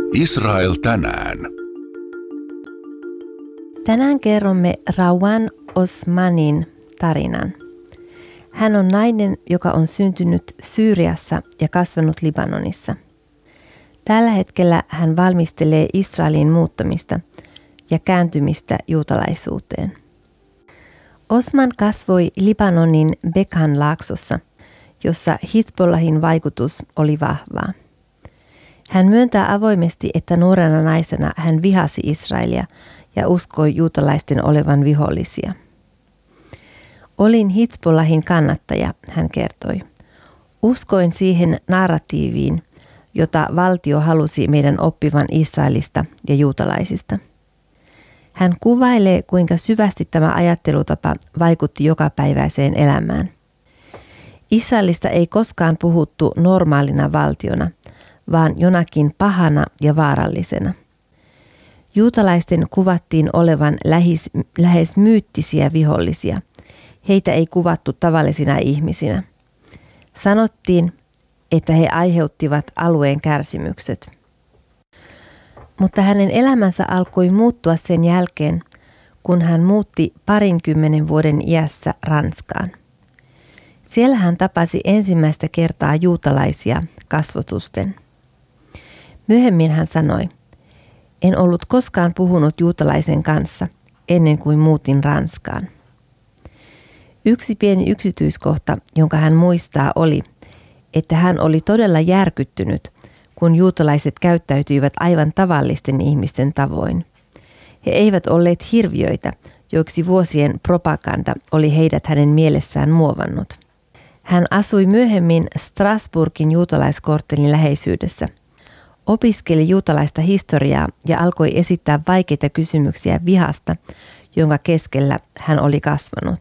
Israel tänään. Tänään kerromme Rawan Osmanin tarinan. Hän on nainen, joka on syntynyt Syyriassa ja kasvanut Libanonissa. Tällä hetkellä hän valmistelee Israelin muuttamista ja kääntymistä juutalaisuuteen. Osman kasvoi Libanonin Bekan laaksossa, jossa Hizbollahin vaikutus oli vahvaa. Hän myöntää avoimesti, että nuorena naisena hän vihasi Israelia ja uskoi juutalaisten olevan vihollisia. Olin Hizbollahin kannattaja, hän kertoi. Uskoin siihen narratiiviin, jota valtio halusi meidän oppivan Israelista ja juutalaisista. Hän kuvailee, kuinka syvästi tämä ajattelutapa vaikutti jokapäiväiseen elämään. Israelista ei koskaan puhuttu normaalina valtiona, vaan jonakin pahana ja vaarallisena. Juutalaisten kuvattiin olevan lähes myyttisiä vihollisia. Heitä ei kuvattu tavallisina ihmisinä. Sanottiin, että he aiheuttivat alueen kärsimykset. Mutta hänen elämänsä alkoi muuttua sen jälkeen, kun hän muutti 20 vuoden iässä Ranskaan. Siellä hän tapasi ensimmäistä kertaa juutalaisia kasvotusten. Myöhemmin hän sanoi, en ollut koskaan puhunut juutalaisen kanssa ennen kuin muutin Ranskaan. Yksi pieni yksityiskohta, jonka hän muistaa, oli, että hän oli todella järkyttynyt, kun juutalaiset käyttäytyivät aivan tavallisten ihmisten tavoin. He eivät olleet hirviöitä, joiksi vuosien propaganda oli heidät hänen mielessään muovannut. Hän asui myöhemmin Strasbourgin juutalaiskorttelin läheisyydessä, opiskeli juutalaista historiaa ja alkoi esittää vaikeita kysymyksiä vihasta, jonka keskellä hän oli kasvanut.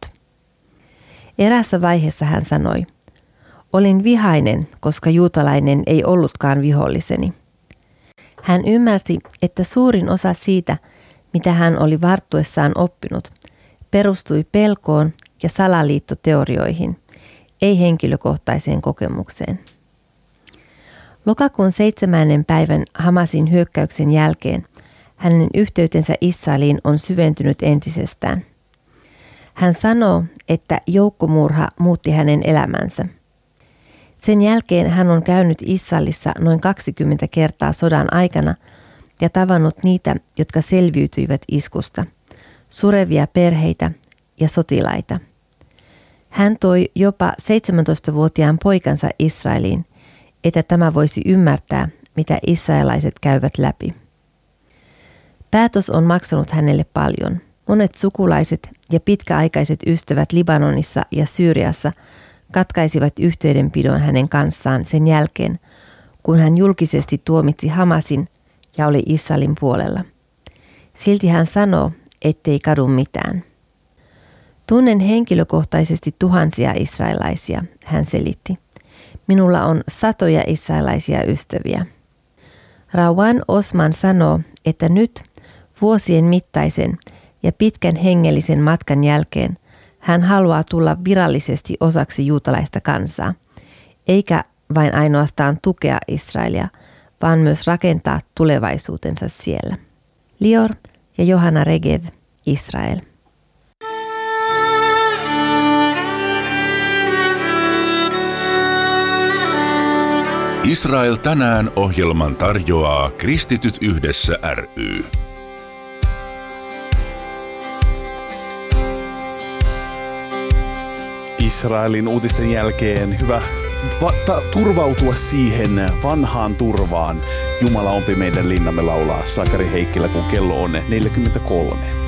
Erässä vaiheessa hän sanoi, olin vihainen, koska juutalainen ei ollutkaan viholliseni. Hän ymmärsi, että suurin osa siitä, mitä hän oli varttuessaan oppinut, perustui pelkoon ja salaliittoteorioihin, ei henkilökohtaiseen kokemukseen. Lokakuun 7. päivän Hamasin hyökkäyksen jälkeen hänen yhteytensä Israeliin on syventynyt entisestään. Hän sanoo, että joukkomurha muutti hänen elämänsä. Sen jälkeen hän on käynyt Israelissa noin 20 kertaa sodan aikana ja tavannut niitä, jotka selviytyivät iskusta, surevia perheitä ja sotilaita. Hän toi jopa 17-vuotiaan poikansa Israeliin, että tämä voisi ymmärtää, mitä israelaiset käyvät läpi. Päätös on maksanut hänelle paljon. Monet sukulaiset ja pitkäaikaiset ystävät Libanonissa ja Syyriassa katkaisivat yhteydenpidon hänen kanssaan sen jälkeen, kun hän julkisesti tuomitsi Hamasin ja oli Israelin puolella. Silti hän sanoo, ettei kadu mitään. Tunnen henkilökohtaisesti tuhansia israelaisia, hän selitti. Minulla on satoja israelaisia ystäviä. Rawan Osman sanoo, että nyt vuosien mittaisen ja pitkän hengellisen matkan jälkeen hän haluaa tulla virallisesti osaksi juutalaista kansaa, eikä vain ainoastaan tukea Israelia, vaan myös rakentaa tulevaisuutensa siellä. Lior ja Johanna Regev, Israel. Israel tänään -ohjelman tarjoaa Kristityt yhdessä ry. Israelin uutisten jälkeen hyvä turvautua siihen vanhaan turvaan. Jumala ompi meidän linnamme, laulaa Sakari Heikkilä, kun kello on 43.